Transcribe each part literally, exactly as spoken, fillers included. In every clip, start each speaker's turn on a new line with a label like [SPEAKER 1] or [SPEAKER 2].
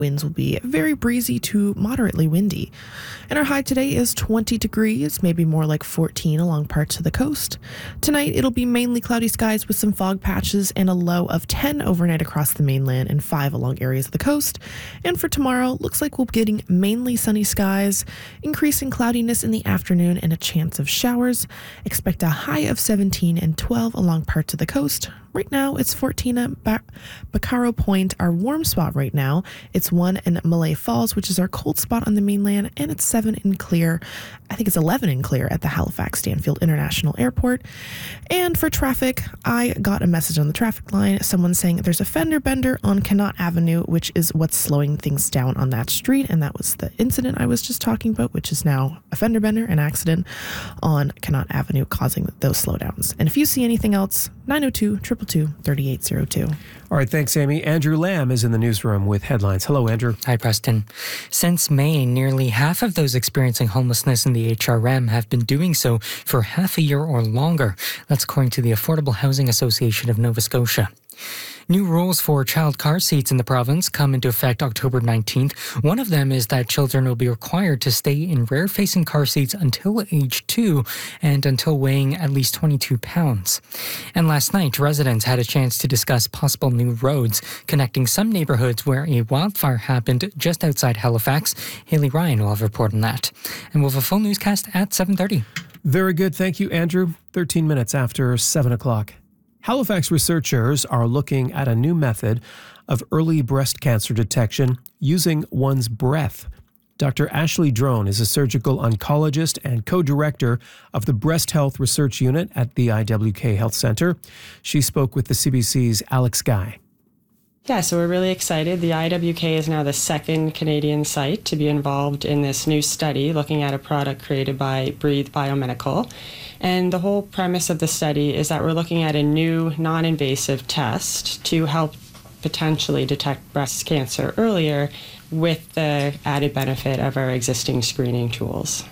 [SPEAKER 1] Winds will be very breezy to moderately windy. And our high today is twenty degrees, maybe more like fourteen along parts of the coast. Tonight, it'll be mainly cloudy skies with some fog patches and a low of ten overnight across the mainland and five along areas of the coast. And for tomorrow, looks like we'll be getting mainly sunny skies, increasing cloudiness in the afternoon and a chance of showers. Expect a high of seventeen and twelve along parts of the coast. Right now, it's fourteen at ba- Bacaro Point, our warm spot right now. It's one in Malay Falls, which is our cold spot on the mainland, and it's seven in clear. I think it's eleven in clear at the Halifax Stanfield International Airport. And for traffic, I got a message on the traffic line, someone saying there's a fender bender on Connaught Avenue, which is what's slowing things down on that street, and that was the incident I was just talking about, which is now a fender bender, an accident on Connaught Avenue causing those slowdowns. And if you see anything else, nine oh two, two two two, three eight zero two.
[SPEAKER 2] All right, thanks, Amy. Andrew Lamb is in the newsroom with headlines. Hello, Andrew.
[SPEAKER 3] Hi, Preston. Since May, nearly half of those experiencing homelessness in the H R M have been doing so for half a year or longer. That's according to the Affordable Housing Association of Nova Scotia. New rules for child car seats in the province come into effect October nineteenth. One of them is that children will be required to stay in rear-facing car seats until age two and until weighing at least twenty-two pounds. And last night, residents had a chance to discuss possible new roads connecting some neighborhoods where a wildfire happened just outside Halifax. Haley Ryan will have a report on that. And we'll have a full newscast at seven thirty.
[SPEAKER 2] Very good. Thank you, Andrew. thirteen minutes after seven o'clock. Halifax researchers are looking at a new method of early breast cancer detection using one's breath. Doctor Ashley Drone is a surgical oncologist and co-director of the Breast Health Research Unit at the I W K Health Centre. She spoke with the C B C's Alex Guy.
[SPEAKER 4] Yeah, so we're really excited. The I W K is now the second Canadian site to be involved in this new study looking at a product created by Breathe Biomedical. And the whole premise of the study is that we're looking at a new non-invasive test to help potentially detect breast cancer earlier with the added benefit of our existing screening tools.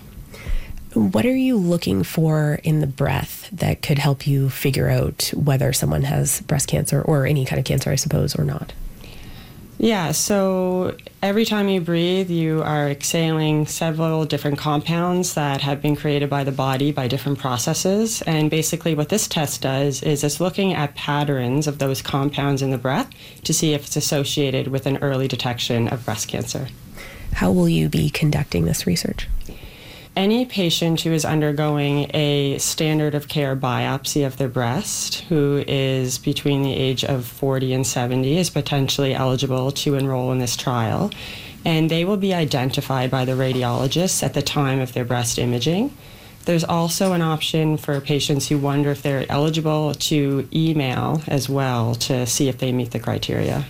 [SPEAKER 5] What are you looking for in the breath that could help you figure out whether someone has breast cancer or any kind of cancer, I suppose, or not?
[SPEAKER 4] Yeah, so every time you breathe, you are exhaling several different compounds that have been created by the body by different processes. And basically what this test does is it's looking at patterns of those compounds in the breath to see if it's associated with an early detection of breast cancer.
[SPEAKER 5] How will you be conducting this research?
[SPEAKER 4] Any patient who is undergoing a standard of care biopsy of their breast, who is between the age of forty and seventy, is potentially eligible to enroll in this trial. And they will be identified by the radiologists at the time of their breast imaging. There's also an option for patients who wonder if they're eligible to email as well to see if they meet the criteria.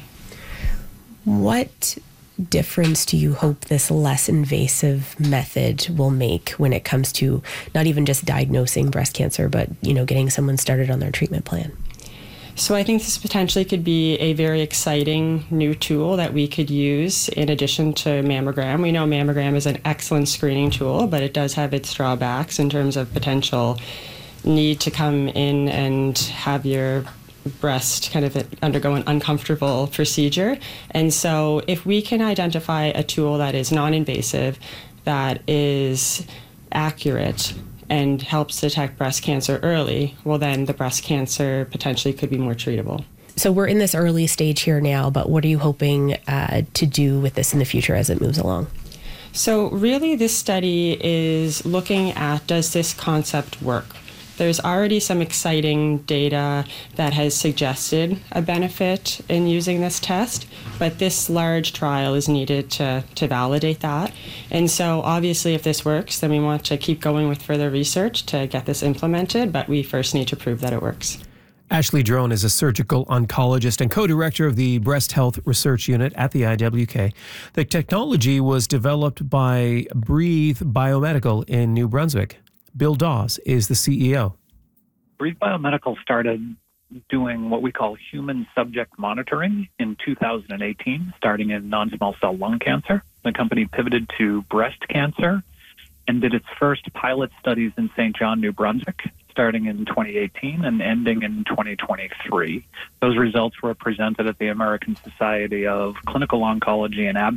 [SPEAKER 5] What difference do you hope this less invasive method will make when it comes to not even just diagnosing breast cancer, but, you know, getting someone started on their treatment plan?
[SPEAKER 4] So I think this potentially could be a very exciting new tool that we could use in addition to mammogram. We know mammogram is an excellent screening tool, but it does have its drawbacks in terms of potential need to come in and have your breast kind of undergo an uncomfortable procedure. And so if we can identify a tool that is non-invasive, that is accurate and helps detect breast cancer early, well then the breast cancer potentially could be more treatable.
[SPEAKER 5] So we're in this early stage here now, but what are you hoping uh, to do with this in the future as it moves along?
[SPEAKER 4] So really this study is looking at, does this concept work? There's already some exciting data that has suggested a benefit in using this test, but this large trial is needed to, to validate that. And so obviously if this works, then we want to keep going with further research to get this implemented, but we first need to prove that it works.
[SPEAKER 2] Ashley Drone is a surgical oncologist and co-director of the Breast Health Research Unit at the I W K. The technology was developed by Breathe Biomedical in New Brunswick. Bill Dawes is the C E O.
[SPEAKER 6] Breathe Biomedical started doing what we call human subject monitoring in two thousand eighteen, starting in non-small cell lung cancer. The company pivoted to breast cancer and did its first pilot studies in Saint John, New Brunswick, starting in twenty eighteen and ending in twenty twenty-three. Those results were presented at the American Society of Clinical Oncology and